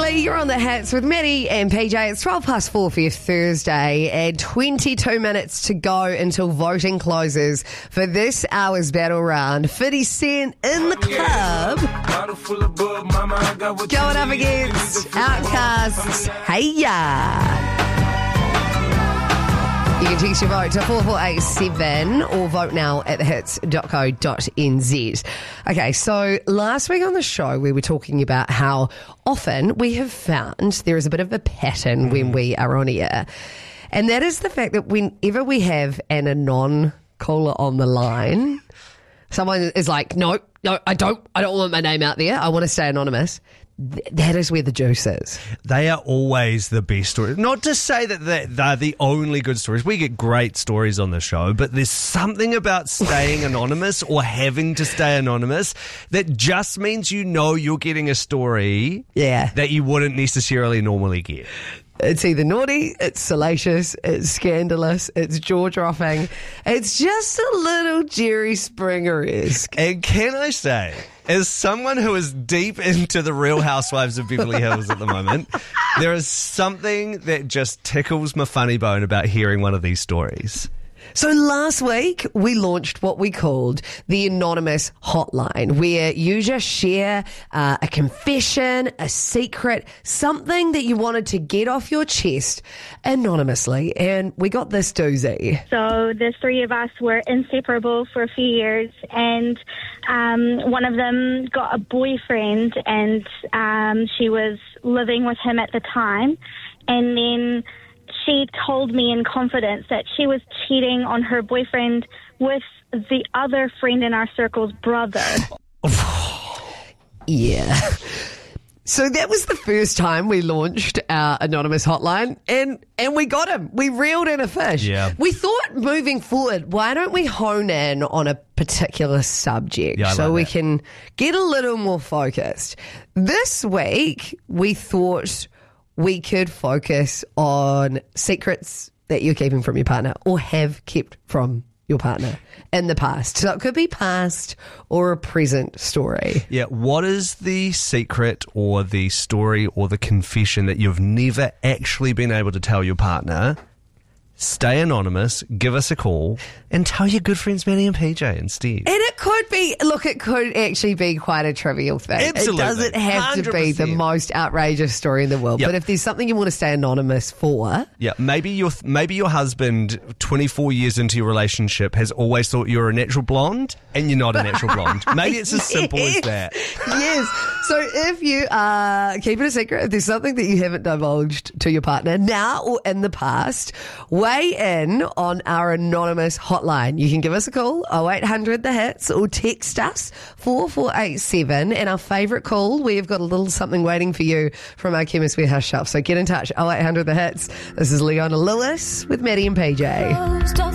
Lee, you're on the hits with Maddie and PJ. It's 4:12 for your Thursday and 22 minutes to go until voting closes for this hour's battle round. 50 Cent in the club going up against Outkast's Hey Ya. You can text your vote to 4487 or vote now at thehits.co.nz. Okay, so last week on the show we were talking about how often we have found there is a bit of a pattern when we are on air. And that is the fact that whenever we have an anon caller on the line, someone is like, no, I don't want my name out there. I want to stay anonymous. That is where the juice is. They are always the best stories. Not to say that they're the only good stories. We get great stories on the show, but there's something about staying anonymous or having to stay anonymous that just means you know you're getting a story that you wouldn't necessarily normally get. It's either naughty, it's salacious, it's scandalous, it's jaw-dropping. It's just a little Jerry Springer-esque. And can I say, as someone who is deep into the Real Housewives of Beverly Hills at the moment, there is something that just tickles my funny bone about hearing one of these stories. So last week, we launched what we called the Anonymous Hotline, where you just share a confession, a secret, something that you wanted to get off your chest anonymously. And we got this doozy. So the three of us were inseparable for a few years, and one of them got a boyfriend, and she was living with him at the time. And then she told me in confidence that she was cheating on her boyfriend with the other friend in our circle's brother. Yeah. So that was the first time we launched our Anonymous Hotline, and we got him. We reeled in a fish. Yeah. We thought moving forward, why don't we hone in on a particular subject so we can get a little more focused. This week, we thought we could focus on secrets that you're keeping from your partner or have kept from your partner in the past. So it could be past or a present story. Yeah, what is the secret or the story or the confession that you've never actually been able to tell your partner? Stay anonymous, give us a call, and tell your good friends Maddie and PJ instead. And it could be, it could actually be quite a trivial thing. Absolutely. It doesn't have to be the 100%. most outrageous story in the world. Yep. But if there's something you want to stay anonymous for... Yeah, maybe your husband, 24 years into your relationship, has always thought you're a natural blonde, and you're not a natural blonde. Maybe it's as simple as that. Yes. So if you are keeping a secret, if there's something that you haven't divulged to your partner now or in the past, weigh in on our Anonymous Hotline. You can give us a call, 0800 The Hits, or text us 4487. And our favourite call, we've got a little something waiting for you from our Chemist Warehouse shelf. So get in touch, 0800 The Hits. This is Leona Lewis with Maddie and PJ.